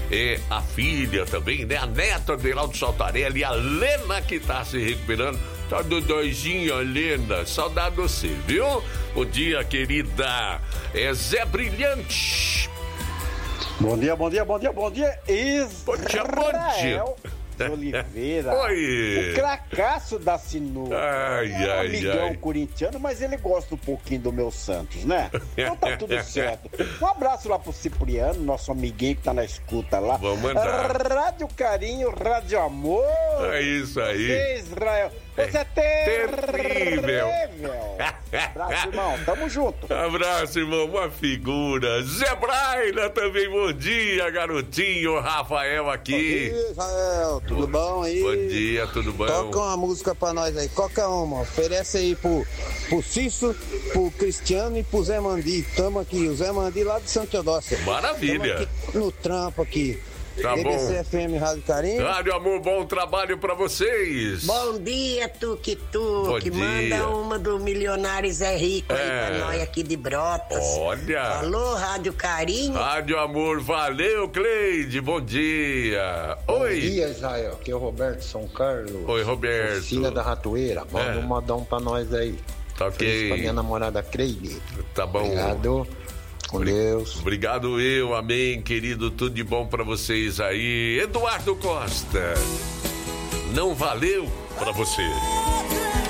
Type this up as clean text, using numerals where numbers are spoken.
a filha também, né? A neta do Heraldo Saltarelli, a Lena, que tá se recuperando. Tá dodóizinha, Lena. Saudade de você, viu? Bom dia, querida. Zé Brilhante. Bom dia, bom dia, bom dia, bom dia. Bom dia, bom dia. Oliveira. Oi. O cracaço da sinuca. É um amigão corintiano, mas ele gosta um pouquinho do meu Santos, né? Então tá tudo certo. Um abraço lá pro Cipriano, nosso amiguinho que tá na escuta lá. Vamos mandar. Rádio Carinho, Rádio Amor. É isso aí. Você, Israel. Você é terrível. Abraço, irmão. Tamo junto. Abraço, irmão. Uma figura. Zé Braila também. Bom dia, garotinho. Rafael aqui. Bom dia, Israel. Tudo bom aí? Bom dia, tudo bom? Toca uma música pra nós aí. Qualquer uma. Oferece aí pro Cício, pro Cristiano e pro Zé Mandi. Tamo aqui. O Zé Mandi lá de Santa Teodósia. Maravilha. Tamo aqui no trampo aqui. Tá BBC bom. FM Rádio Carinho. Rádio Amor, bom trabalho pra vocês. Bom dia, Tuque-Tuque. Bom Manda dia. uma do Milionário Zé Rico aí pra nós aqui de Brotas. Olha. Alô, Rádio Carinho. Rádio Amor, valeu, Cleide. Bom dia. Oi. Bom dia, Israel. Aqui é o Roberto São Carlos. Oi, Roberto. Oficina da Ratoeira. Manda um modão pra nós aí. Tá ok. Pra minha namorada Cleide. Tá bom. Obrigado. Com Deus. Obrigado eu, amém, querido, tudo de bom pra vocês aí. Eduardo Costa, não valeu pra você.